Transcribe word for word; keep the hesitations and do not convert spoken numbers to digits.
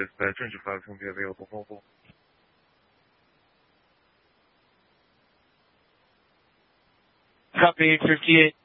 dispatch, engine five is going to be available mobile. Copy eight fifty-eight.